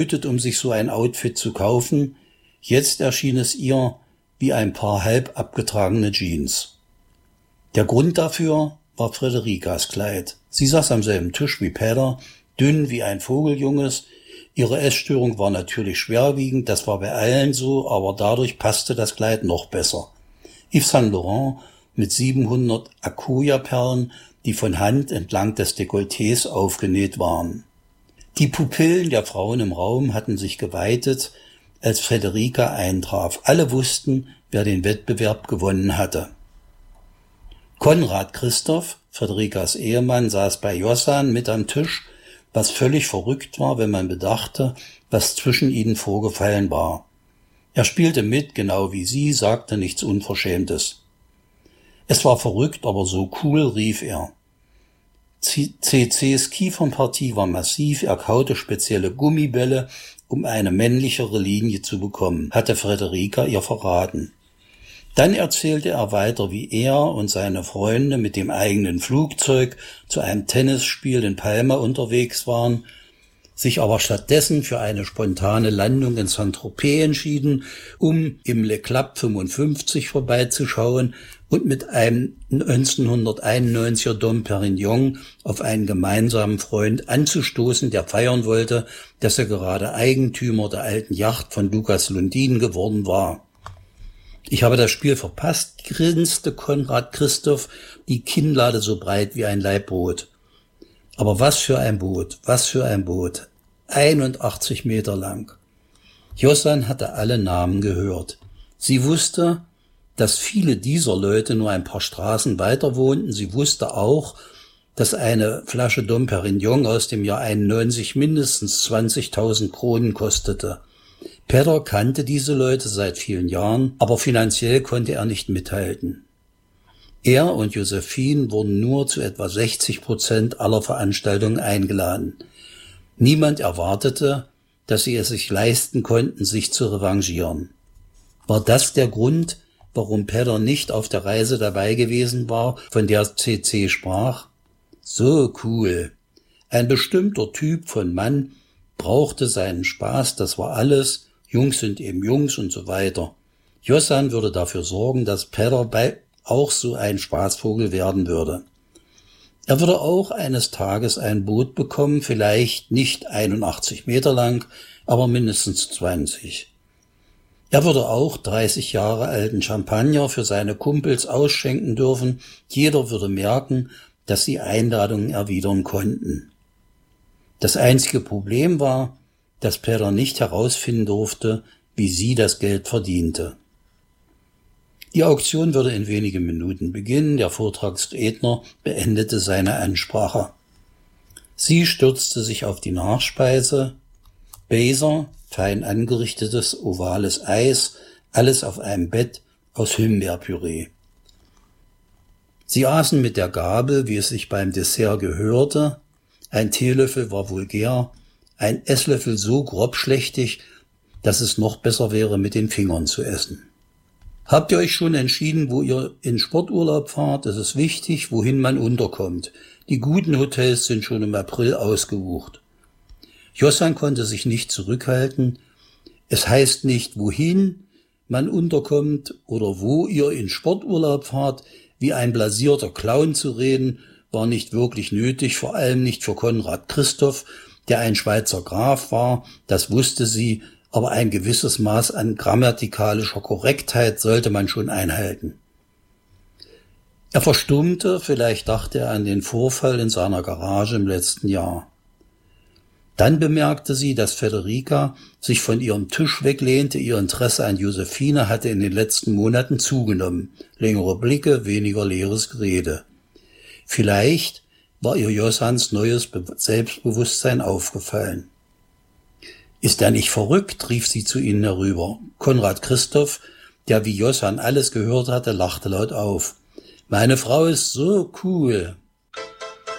um sich so ein Outfit zu kaufen. Jetzt erschien es ihr wie ein paar halb abgetragene Jeans. Der Grund dafür war Frederikas Kleid. Sie saß am selben Tisch wie Peter, dünn wie ein Vogeljunges. Ihre Essstörung war natürlich schwerwiegend, das war bei allen so, aber dadurch passte das Kleid noch besser. Yves Saint Laurent mit 700 Akoya-Perlen, die von Hand entlang des Dekolletés aufgenäht waren. Die Pupillen der Frauen im Raum hatten sich geweitet, als Frederika eintraf. Alle wussten, wer den Wettbewerb gewonnen hatte. Konrad Christoph, Frederikas Ehemann, saß bei Jossan mit am Tisch, was völlig verrückt war, wenn man bedachte, was zwischen ihnen vorgefallen war. Er spielte mit, genau wie sie, sagte nichts Unverschämtes. Es war verrückt, aber so cool, rief er. CCs Kiefernpartie war massiv, er kaute spezielle Gummibälle, um eine männlichere Linie zu bekommen, hatte Frederika ihr verraten. Dann erzählte er weiter, wie er und seine Freunde mit dem eigenen Flugzeug zu einem Tennisspiel in Palma unterwegs waren, sich aber stattdessen für eine spontane Landung in Saint-Tropez entschieden, um im Le Club 55 vorbeizuschauen und mit einem 1991er Dom Perignon auf einen gemeinsamen Freund anzustoßen, der feiern wollte, dass er gerade Eigentümer der alten Yacht von Lukas Lundin geworden war. Ich habe das Spiel verpasst, grinste Konrad Christoph, die Kinnlade so breit wie ein Laibboot. Aber was für ein Boot, 81 Meter lang. Jossan hatte alle Namen gehört. Sie wusste, dass viele dieser Leute nur ein paar Straßen weiter wohnten. Sie wusste auch, dass eine Flasche Dom Perignon aus dem Jahr 91 mindestens 20.000 Kronen kostete. Peter kannte diese Leute seit vielen Jahren, aber finanziell konnte er nicht mithalten. Er und Josephine wurden nur zu etwa 60% aller Veranstaltungen eingeladen. Niemand erwartete, dass sie es sich leisten konnten, sich zu revanchieren. War das der Grund, warum Peter nicht auf der Reise dabei gewesen war, von der CC sprach? So cool. Ein bestimmter Typ von Mann brauchte seinen Spaß, das war alles. Jungs sind eben Jungs und so weiter. Jossan würde dafür sorgen, dass Peter auch so ein Spaßvogel werden würde. Er würde auch eines Tages ein Boot bekommen, vielleicht nicht 81 Meter lang, aber mindestens 20. Er würde auch 30 Jahre alten Champagner für seine Kumpels ausschenken dürfen. Jeder würde merken, dass sie Einladungen erwidern konnten. Das einzige Problem war, dass Peter nicht herausfinden durfte, wie sie das Geld verdiente. Die Auktion würde in wenigen Minuten beginnen. Der Vortragsredner beendete seine Ansprache. Sie stürzte sich auf die Nachspeise. Baser, fein angerichtetes, ovales Eis, alles auf einem Bett aus Himbeerpüree. Sie aßen mit der Gabel, wie es sich beim Dessert gehörte. Ein Teelöffel war vulgär, ein Esslöffel so grobschlächtig, dass es noch besser wäre, mit den Fingern zu essen. Habt ihr euch schon entschieden, wo ihr in Sporturlaub fahrt? Es ist wichtig, wohin man unterkommt. Die guten Hotels sind schon im April ausgebucht. Jossan konnte sich nicht zurückhalten. Es heißt nicht, wohin man unterkommt oder wo ihr in Sporturlaub fahrt. Wie ein blasierter Clown zu reden, war nicht wirklich nötig, vor allem nicht für Konrad Christoph, der ein Schweizer Graf war, das wusste sie, aber ein gewisses Maß an grammatikalischer Korrektheit sollte man schon einhalten. Er verstummte, vielleicht dachte er an den Vorfall in seiner Garage im letzten Jahr. Dann bemerkte sie, dass Frederica sich von ihrem Tisch weglehnte, ihr Interesse an Josephine hatte in den letzten Monaten zugenommen. Längere Blicke, weniger leeres Gerede. Vielleicht war ihr Jossans neues Selbstbewusstsein aufgefallen. Ist er nicht verrückt, rief sie zu ihnen herüber. Konrad Christoph, der wie Jossan alles gehört hatte, lachte laut auf. Meine Frau ist so cool.